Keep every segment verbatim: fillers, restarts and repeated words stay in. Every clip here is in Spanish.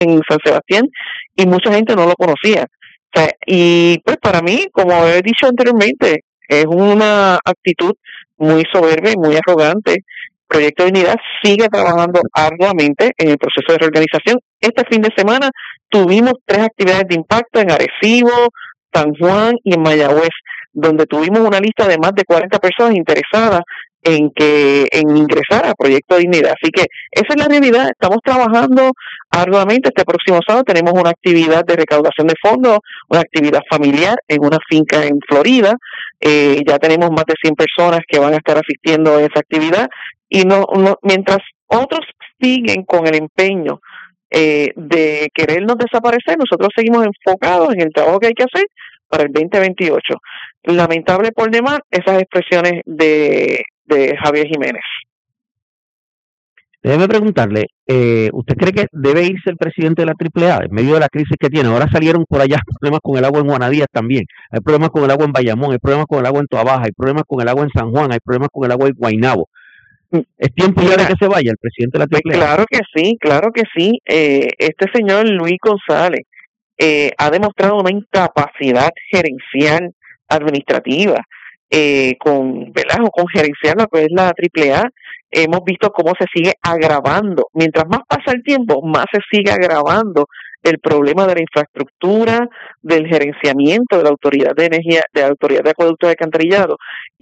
en San Sebastián y mucha gente no lo conocía. O sea, y pues para mí, como he dicho anteriormente, es una actitud muy soberbia y muy arrogante. Proyecto Dignidad sigue trabajando arduamente en el proceso de reorganización. Este fin de semana tuvimos tres actividades de impacto en Arecibo, San Juan y en Mayagüez, donde tuvimos una lista de más de cuarenta personas interesadas en que en ingresar a Proyecto Dignidad. Así que esa es la realidad. Estamos trabajando arduamente. Este próximo sábado tenemos una actividad de recaudación de fondos, una actividad familiar en una finca en Florida. Eh, ya tenemos más de cien personas que van a estar asistiendo a esa actividad y no, no mientras otros siguen con el empeño eh, de querernos desaparecer, nosotros seguimos enfocados en el trabajo que hay que hacer para el veinte veintiocho. Lamentable por demás esas expresiones de, de Javier Jiménez. Déjeme preguntarle, eh, ¿usted cree que debe irse el presidente de la Triple A en medio de la crisis que tiene? Ahora salieron por allá problemas con el agua en Juanadías también, hay problemas con el agua en Bayamón, hay problemas con el agua en Toabaja, hay problemas con el agua en San Juan, hay problemas con el agua en Guaynabo. ¿Es tiempo ya de que se vaya el presidente de la Triple A? Claro que sí, claro que sí. Eh, este señor Luis González eh, ha demostrado una incapacidad gerencial administrativa, eh, con, ¿verdad? O con gerenciar lo que es la Triple A. Hemos visto cómo se sigue agravando. Mientras más pasa el tiempo, más se sigue agravando el problema de la infraestructura, del gerenciamiento de la Autoridad de Energía, de la Autoridad de Acueductos de Alcantarillado.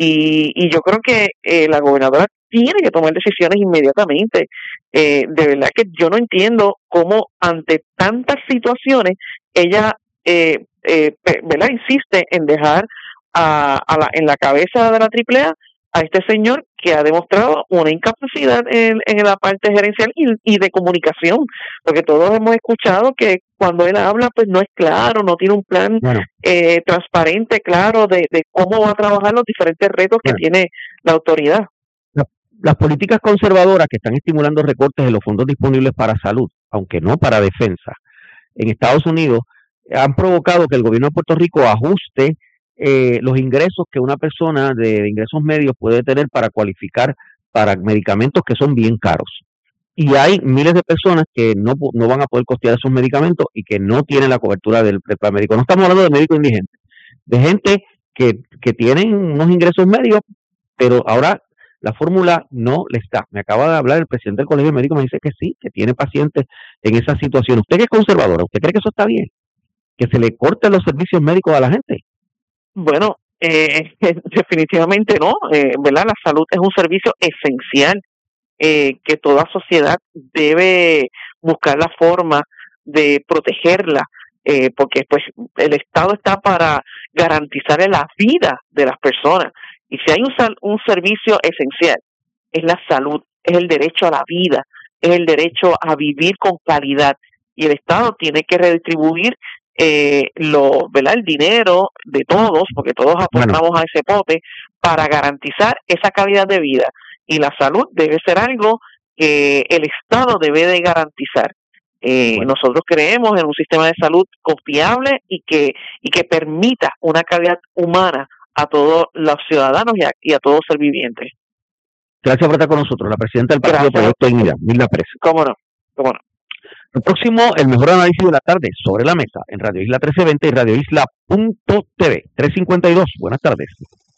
Y, y yo creo que eh, la gobernadora tiene que tomar decisiones inmediatamente. Eh, de verdad que yo no entiendo cómo ante tantas situaciones ella eh, eh, ¿verdad? insiste en dejar a, a la, en la cabeza de la Triple A a este señor que ha demostrado una incapacidad en, en la parte gerencial y, y de comunicación, porque todos hemos escuchado que cuando él habla pues no es claro, no tiene un plan bueno. eh, transparente, claro, de, de cómo va a trabajar los diferentes retos bueno. que tiene la autoridad. La, las políticas conservadoras que están estimulando recortes en los fondos disponibles para salud, aunque no para defensa, en Estados Unidos han provocado que el gobierno de Puerto Rico ajuste Eh, los ingresos que una persona de, de ingresos medios puede tener para cualificar para medicamentos que son bien caros. Y hay miles de personas que no, no van a poder costear esos medicamentos y que no tienen la cobertura del, del plan médico. No estamos hablando de médicos indigentes, de gente que, que tienen unos ingresos medios, pero ahora la fórmula no le está. Me acaba de hablar el presidente del Colegio Médico, me dice que sí, que tiene pacientes en esa situación. ¿Usted que es conservadora? ¿Usted cree que eso está bien? ¿Que se le corten los servicios médicos a la gente? Bueno, eh, definitivamente no, eh, ¿verdad? La salud es un servicio esencial eh, que toda sociedad debe buscar la forma de protegerla, eh, porque pues el Estado está para garantizar la vida de las personas. Y si hay un, un servicio esencial, es la salud, es el derecho a la vida, es el derecho a vivir con calidad. Y el Estado tiene que redistribuir Eh, lo, ¿verdad? el dinero de todos, porque todos aportamos bueno. a ese pote, para garantizar esa calidad de vida. Y la salud debe ser algo que el Estado debe de garantizar. Eh, bueno. Nosotros creemos en un sistema de salud confiable y que, y que permita una calidad humana a todos los ciudadanos y a, y a todo ser viviente. Gracias por estar con nosotros, la presidenta del Partido Proyecto Dignidad, Milda Pérez. Cómo no, cómo no. El próximo, el mejor análisis de la tarde, Sobre la Mesa, en Radio Isla trece veinte y Radio Isla punto T V. trescientos cincuenta y dos. Buenas tardes.